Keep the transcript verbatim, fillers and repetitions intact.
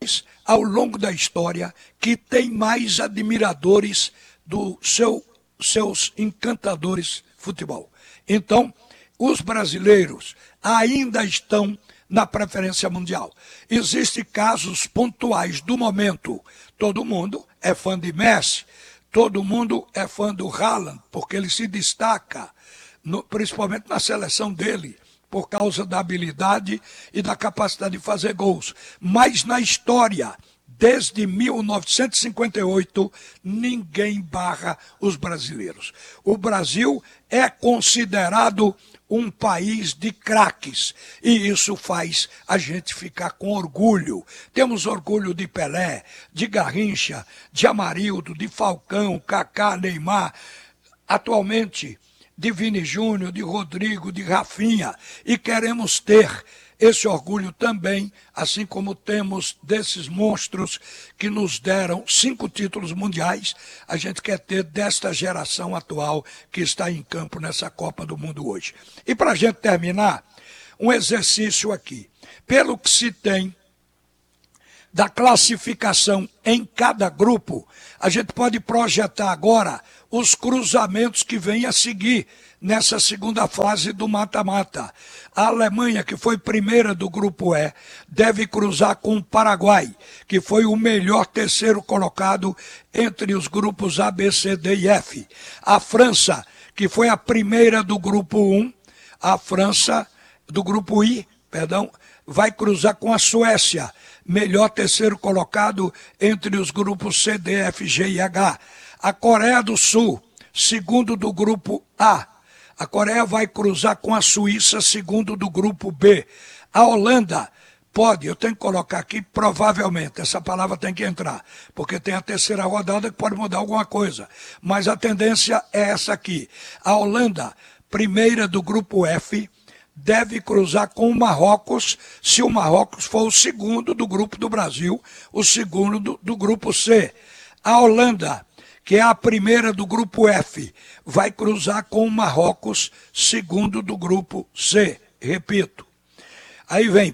ao longo da história que tem mais admiradores do seu, seus encantadores futebol. Então, os brasileiros ainda estão na preferência mundial. Existem casos pontuais do momento. Todo mundo é fã de Messi, todo mundo é fã do Haaland, porque ele se destaca, no, principalmente na seleção dele, por causa da habilidade e da capacidade de fazer gols. Mas na história, desde mil novecentos e cinquenta e oito, ninguém barra os brasileiros. O Brasil é considerado um país de craques, e isso faz a gente ficar com orgulho. Temos orgulho de Pelé, de Garrincha, de Amarildo, de Falcão, Kaká, Neymar, atualmente de Vini Júnior, de Rodrigo, de Rafinha, e queremos ter esse orgulho também, assim como temos desses monstros que nos deram cinco títulos mundiais, a gente quer ter desta geração atual que está em campo nessa Copa do Mundo hoje. E para a gente terminar, um exercício aqui. Pelo que se tem da classificação em cada grupo, a gente pode projetar agora os cruzamentos que vêm a seguir nessa segunda fase do mata-mata. A Alemanha, que foi primeira do grupo E, deve cruzar com o Paraguai, que foi o melhor terceiro colocado entre os grupos A, B, C, D e F. A França, que foi a primeira do grupo um, a França, do grupo I, perdão, vai cruzar com a Suécia, melhor terceiro colocado entre os grupos C, D, F, G e H. A Coreia do Sul, segundo do grupo A. A Coreia vai cruzar com a Suíça, segundo do grupo B. A Holanda pode, eu tenho que colocar aqui, provavelmente, essa palavra tem que entrar, porque tem a terceira rodada que pode mudar alguma coisa. Mas a tendência é essa aqui. A Holanda, primeira do grupo F, deve cruzar com o Marrocos, se o Marrocos for o segundo do grupo do Brasil, o segundo do, do grupo C. A Holanda, que é a primeira do grupo F, vai cruzar com o Marrocos, segundo do grupo C. Repito. Aí vem